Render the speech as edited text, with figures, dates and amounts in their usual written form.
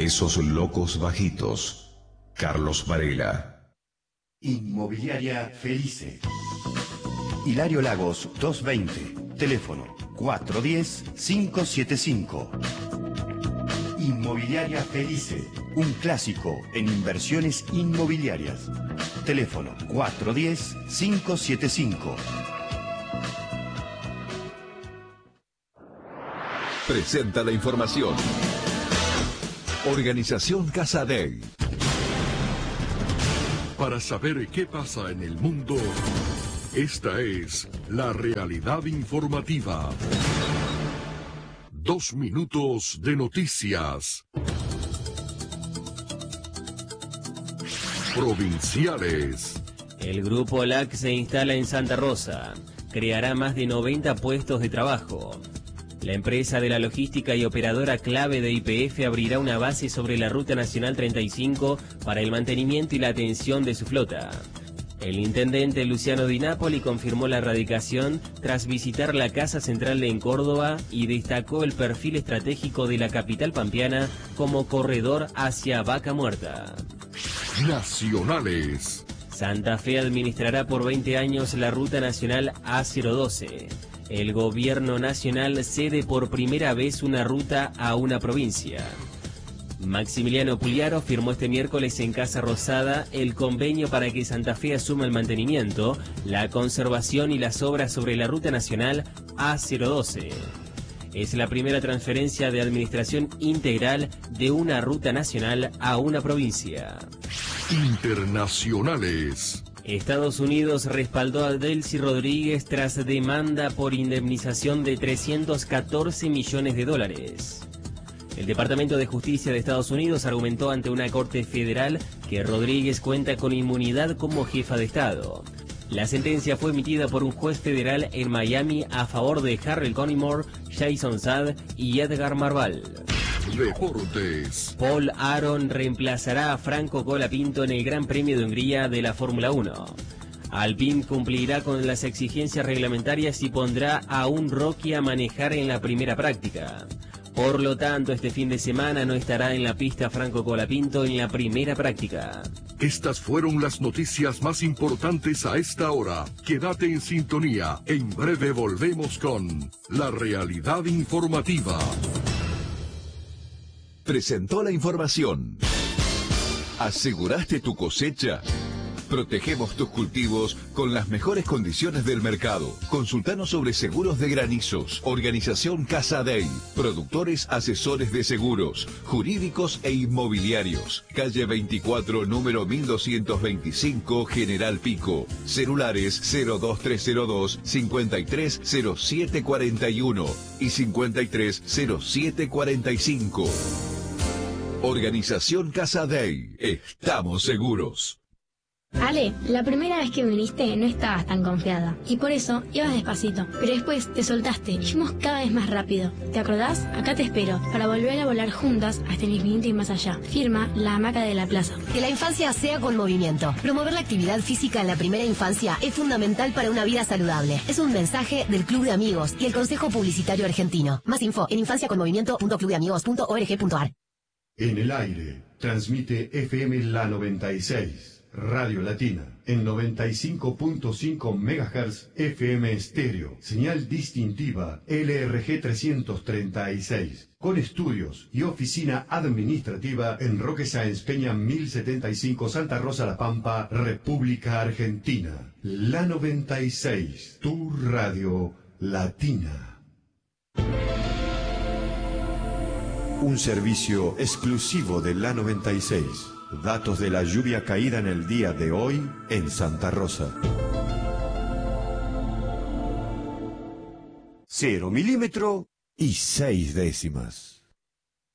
Esos locos bajitos. Carlos Varela. Inmobiliaria Felice. Hilario Lagos 220. Teléfono 410-575. Inmobiliaria Felice. Un clásico en inversiones inmobiliarias. Teléfono 410-575. Presenta la información. Organización Casa Dei. Para saber qué pasa en el mundo, esta es la realidad informativa. 2 minutos de noticias. Provinciales. El grupo LAC se instala en Santa Rosa. Creará más de 90 puestos de trabajo. La empresa de la logística y operadora clave de YPF abrirá una base sobre la Ruta Nacional 35 para el mantenimiento y la atención de su flota. El intendente Luciano Di Napoli confirmó la radicación tras visitar la Casa Central en Córdoba y destacó el perfil estratégico de la capital pampeana como corredor hacia Vaca Muerta. Nacionales. Santa Fe administrará por 20 años la Ruta Nacional A012. El gobierno nacional cede por primera vez una ruta a una provincia. Maximiliano Pugliaro firmó este miércoles en Casa Rosada el convenio para que Santa Fe asuma el mantenimiento, la conservación y las obras sobre la Ruta Nacional A012. Es la primera transferencia de administración integral de una ruta nacional a una provincia. Internacionales. Estados Unidos respaldó a Delcy Rodríguez tras demanda por indemnización de $314 millones. El Departamento de Justicia de Estados Unidos argumentó ante una corte federal que Rodríguez cuenta con inmunidad como jefa de Estado. La sentencia fue emitida por un juez federal en Miami a favor de Harold Conimore, Jason Saad y Edgar Marval. Deportes. Paul Aron reemplazará a Franco Colapinto en el Gran Premio de Hungría de la Fórmula 1. Alpine cumplirá con las exigencias reglamentarias y pondrá a un Rocky a manejar en la primera práctica. Por lo tanto, este fin de semana no estará en la pista Franco Colapinto en la primera práctica. Estas fueron las noticias más importantes a esta hora. Quédate en sintonía. En breve volvemos con la realidad informativa. Presentó la información. ¿Aseguraste tu cosecha? Protegemos tus cultivos con las mejores condiciones del mercado. Consultanos sobre seguros de granizos. Organización Casa Dei. Productores asesores de seguros, jurídicos e inmobiliarios. Calle 24, número 1225, General Pico. Celulares 02302 530741 y 530745. Organización Casa Dei. Estamos seguros. Ale, la primera vez que viniste no estabas tan confiada y por eso ibas despacito, pero después te soltaste y fuimos cada vez más rápido. ¿Te acordás? Acá te espero para volver a volar juntas hasta el infinito y más allá. Firma La Hamaca de la Plaza. Que la infancia sea con movimiento. Promover la actividad física en la primera infancia es fundamental para una vida saludable. Es un mensaje del Club de Amigos y el Consejo Publicitario Argentino. Más info en infanciaconmovimiento.clubdeamigos.org.ar. En el aire, transmite FM La 96. Radio Latina, en 95.5 MHz FM estéreo, señal distintiva LRG 336, con estudios y oficina administrativa en Roque Sáenz Peña 1075 Santa Rosa La Pampa, República Argentina. La 96, tu radio latina. Un servicio exclusivo de La 96. Datos de la lluvia caída en el día de hoy en Santa Rosa. 0 milímetros y 6 décimas.